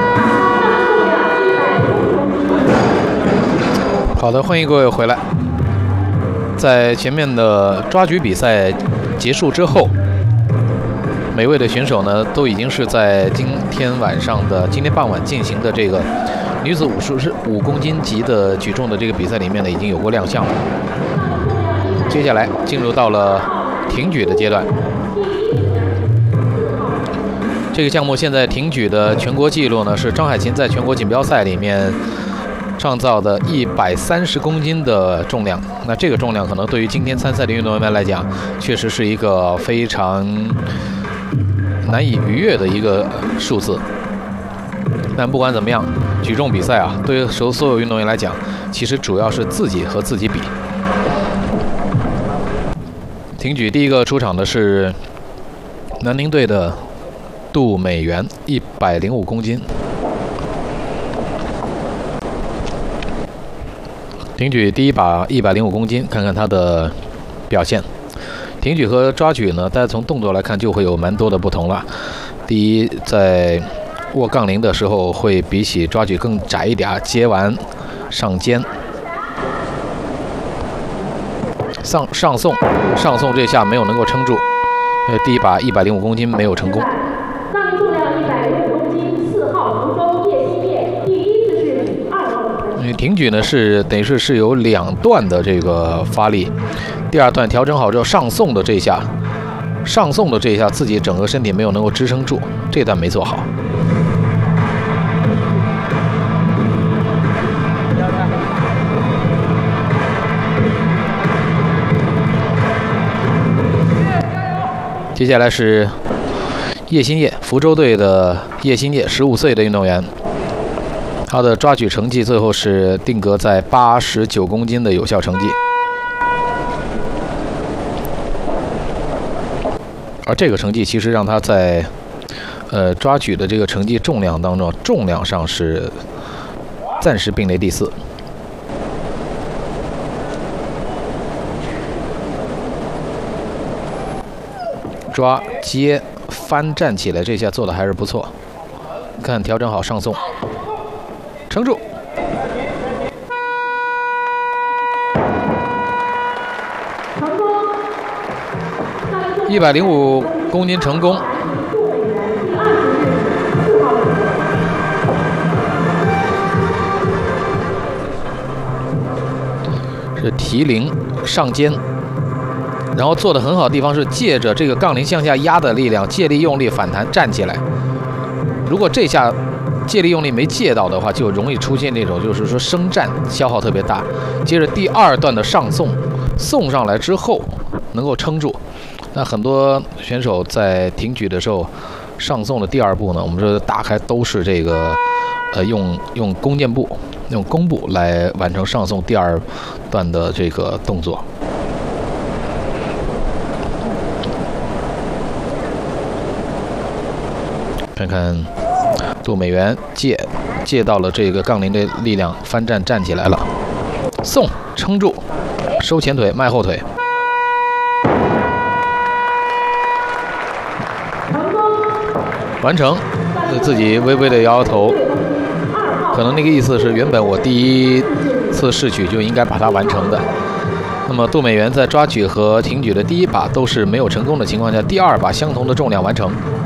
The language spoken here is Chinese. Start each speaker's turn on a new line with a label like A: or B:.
A: 好的，欢迎各位回来。在前面的抓举比赛结束之后，每位的选手呢都已经是在今天傍晚进行的这个女子55公斤级的举重的这个比赛里面呢，已经有过亮相了。接下来进入到了挺举的阶段。这个项目现在挺举的全国纪录呢是张海琴在全国锦标赛里面创造的130公斤的重量。那这个重量可能对于今天参赛的运动员们来讲，确实是一个非常难以逾越的一个数字。但不管怎么样，举重比赛啊，对于所有运动员来讲，其实主要是自己和自己比。挺举第一个出场的是南宁队的杜美媛，105公斤。挺举第一把105公斤，看看他的表现。挺举和抓举呢，大家从动作来看就会有蛮多的不同了。第一，在握杠铃的时候会比起抓举更窄一点，接完上肩，上送这下没有能够撑住，第一把105公斤没有成功。
B: 杠铃重量105公斤，4号福州叶新叶，第一次是2号。
A: 挺举呢是等于是有2段的这个发力，第2段调整好之后上送的这一下自己整个身体没有能够支撑住，这段没做好。接下来是叶新叶，福州队的叶新叶，15岁的运动员。他的抓举成绩最后是定格在89公斤的有效成绩，而这个成绩其实让他在抓举的这个成绩重量当中，重量上是暂时并列第4。抓接翻站起来，这下做的还是不错。看调整好上送，撑住。105公斤成功。是提铃上肩。然后做的很好的地方是借着这个杠铃向下压的力量，借力用力反弹站起来。如果这下借力用力没借到的话，就容易出现那种就是说升站消耗特别大。接着第2段的上送，送上来之后能够撑住。那很多选手在挺举的时候，上送的第2步呢，我们说打开都是这个用弓箭步、用弓步来完成上送第2段的这个动作。看看杜美媛借到了这个杠铃的力量，翻站站起来了，送撑住，收前腿迈后腿，完成。自己微微的摇摇头，可能那个意思是原本我第1次试举就应该把它完成的。那么杜美媛在抓举和挺举的第1把都是没有成功的情况下，第2把相同的重量完成。